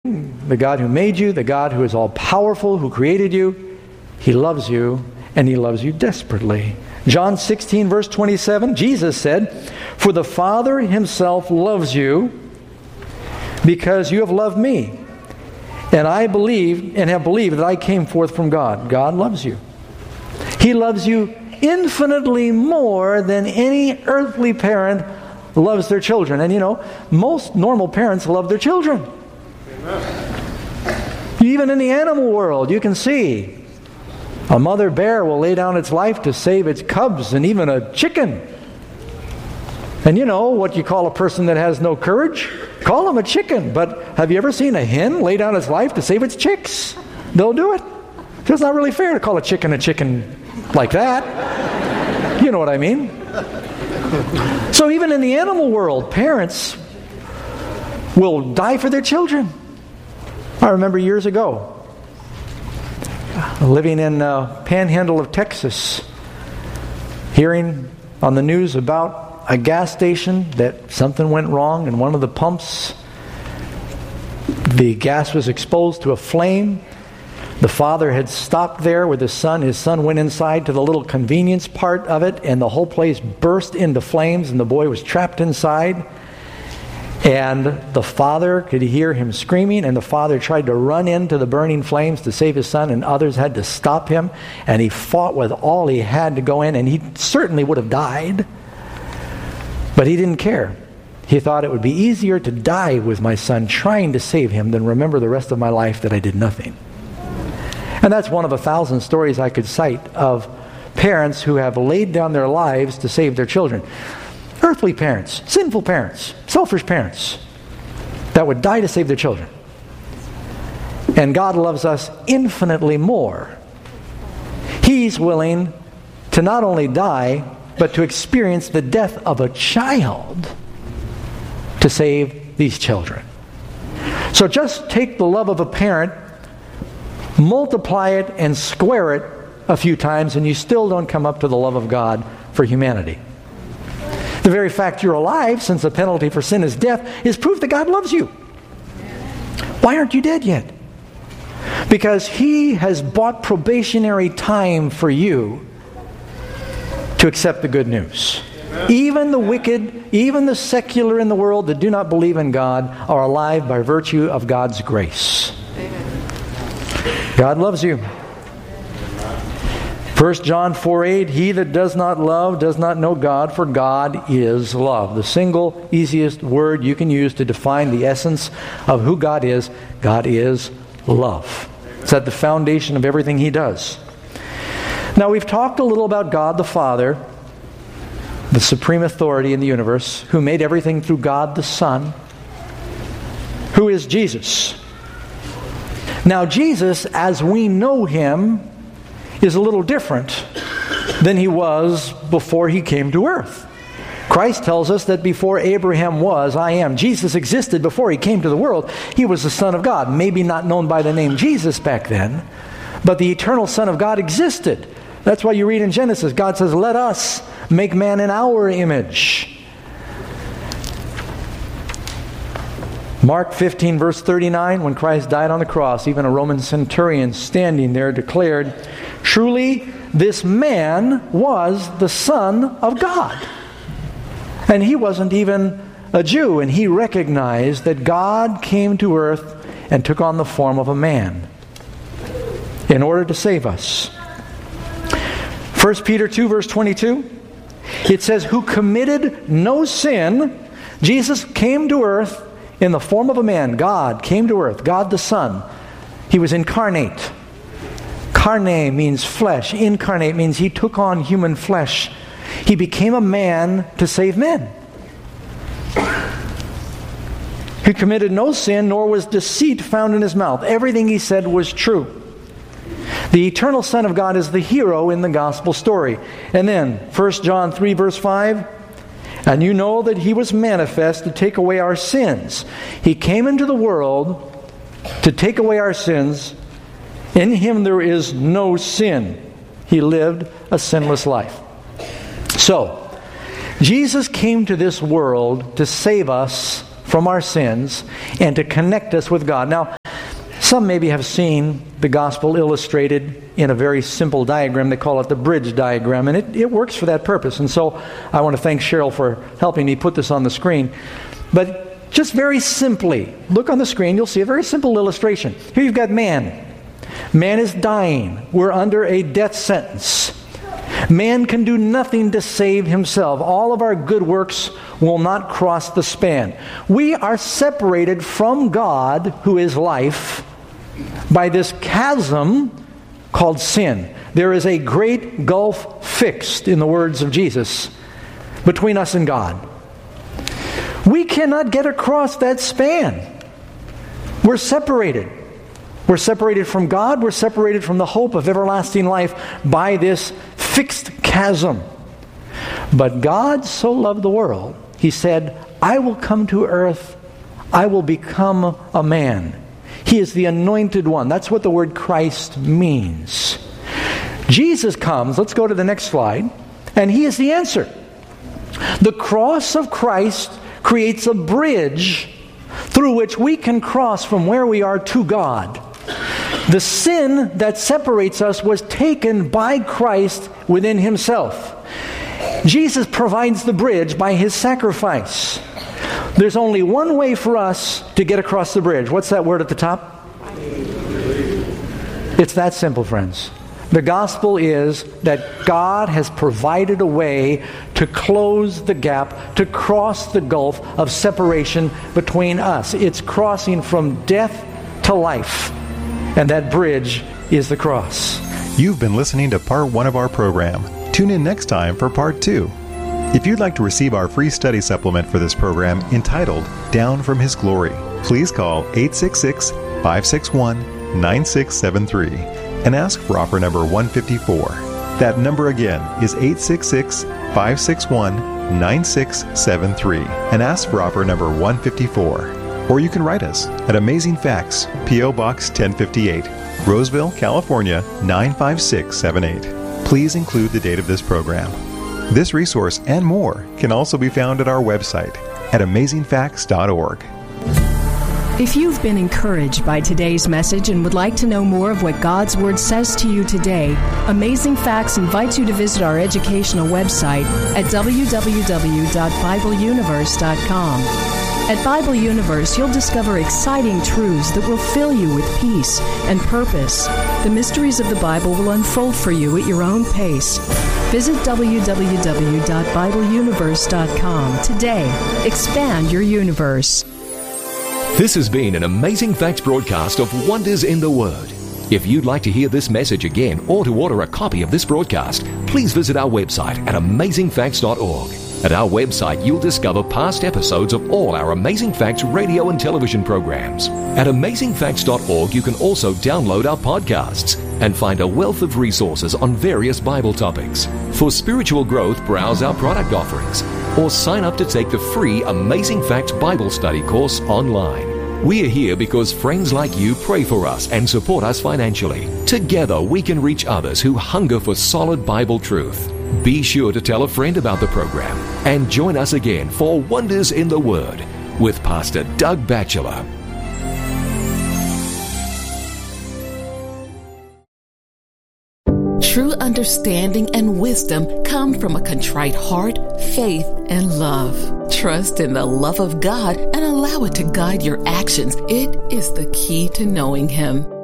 the God who made you, the God who is all-powerful, who created you, He loves you, and He loves you desperately. John 16, verse 27, Jesus said, "For the Father Himself loves you because you have loved me. And I believe and have believed that I came forth from God." God loves you. He loves you infinitely more than any earthly parent loves their children. And you know, most normal parents love their children. Amen. Even in the animal world, you can see a mother bear will lay down its life to save its cubs, and even a chicken. And you know what you call a person that has no courage? Call them a chicken. But have you ever seen a hen lay down its life to save its chicks? They'll do it. So it's not really fair to call a chicken like that. You know what I mean? So even in the animal world, parents will die for their children. I remember years ago, living in Panhandle of Texas, hearing on the news about a gas station that something went wrong in one of the pumps. The gas was exposed to a flame. The father had stopped there with his son. His son went inside to the little convenience part of it, and the whole place burst into flames, and the boy was trapped inside. And the father could hear him screaming, and the father tried to run into the burning flames to save his son, and others had to stop him. And he fought with all he had to go in, and he certainly would have died. But he didn't care. He thought it would be easier to die with my son trying to save him than remember the rest of my life that I did nothing. And that's one of 1,000 stories I could cite of parents who have laid down their lives to save their children. Earthly parents, sinful parents, selfish parents that would die to save their children. And God loves us infinitely more. He's willing to not only die, but to experience the death of a child to save these children. So just take the love of a parent, multiply it and square it a few times, and you still don't come up to the love of God for humanity. The very fact you're alive, since the penalty for sin is death, is proof that God loves you. Why aren't you dead yet? Because He has bought probationary time for you to accept the good news. Amen. Even the wicked, even the secular in the world that do not believe in God are alive by virtue of God's grace. Amen. God loves you. 1 John 4:8, "He that does not love does not know God, for God is love." The single easiest word you can use to define the essence of who God is love. It's at the foundation of everything He does. Now, we've talked a little about God the Father, the supreme authority in the universe, who made everything through God the Son, who is Jesus. Now, Jesus, as we know Him, is a little different than He was before He came to earth. Christ tells us that before Abraham was, I am. Jesus existed before He came to the world. He was the Son of God, maybe not known by the name Jesus back then, but the eternal Son of God existed. That's why you read in Genesis, God says, "Let us make man in our image." Mark 15, verse 39, when Christ died on the cross, even a Roman centurion standing there declared, "Truly, this man was the Son of God." And he wasn't even a Jew, and he recognized that God came to earth and took on the form of a man in order to save us. 1 Peter 2, verse 22, it says, "Who committed no sin." Jesus came to earth in the form of a man. God came to earth, God the Son. He was incarnate. Carne means flesh. Incarnate means He took on human flesh. He became a man to save men. He committed no sin, nor was deceit found in His mouth. Everything He said was true. The eternal Son of God is the hero in the gospel story. And then, 1 John 3, verse 5, "And you know that He was manifest to take away our sins. He came into the world to take away our sins. In Him there is no sin. He lived a sinless life." So, Jesus came to this world to save us from our sins and to connect us with God. Now, Some maybe have seen the gospel illustrated in a very simple diagram. They call it the bridge diagram, and it works for that purpose. And so I want to thank Cheryl for helping me put this on the screen. But just very simply, look on the screen, you'll see a very simple illustration. Here you've got man. Man is dying. We're under a death sentence. Man can do nothing to save himself. All of our good works will not cross the span. We are separated from God, who is life, by this chasm called sin. There is a great gulf fixed, in the words of Jesus, between us and God. We cannot get across that span. We're separated. We're separated from God. We're separated from the hope of everlasting life by this fixed chasm. But God so loved the world, He said, I will come to earth. I will become a man. He is the anointed one. That's what the word Christ means. Jesus comes, let's go to the next slide, and He is the answer. The cross of Christ creates a bridge through which we can cross from where we are to God. The sin that separates us was taken by Christ within Himself. Jesus provides the bridge by His sacrifice. There's only one way for us to get across the bridge. What's that word at the top? It's that simple, friends. The gospel is that God has provided a way to close the gap, to cross the gulf of separation between us. It's crossing from death to life. And that bridge is the cross. You've been listening to part 1 of our program. Tune in next time for part 2. If you'd like to receive our free study supplement for this program entitled Down from His Glory, please call 866-561-9673 and ask for offer number 154. That number again is 866-561-9673 and ask for offer number 154. Or you can write us at Amazing Facts, P.O. Box 1058, Roseville, California 95678. Please include the date of this program. This resource and more can also be found at our website at amazingfacts.org. If you've been encouraged by today's message and would like to know more of what God's Word says to you today, Amazing Facts invites you to visit our educational website at www.BibleUniverse.com. At Bible Universe, you'll discover exciting truths that will fill you with peace and purpose. The mysteries of the Bible will unfold for you at your own pace. Visit www.BibleUniverse.com today. Expand your universe. This has been an Amazing Facts broadcast of Wonders in the Word. If you'd like to hear this message again or to order a copy of this broadcast, please visit our website at amazingfacts.org. At our website, you'll discover past episodes of all our Amazing Facts radio and television programs. At amazingfacts.org, you can also download our podcasts and find a wealth of resources on various Bible topics. For spiritual growth, browse our product offerings or sign up to take the free Amazing Facts Bible Study course online. We are here because friends like you pray for us and support us financially. Together, we can reach others who hunger for solid Bible truth. Be sure to tell a friend about the program and join us again for Wonders in the Word with Pastor Doug Batchelor. True understanding and wisdom come from a contrite heart, faith, and love. Trust in the love of God and allow it to guide your actions. It is the key to knowing Him.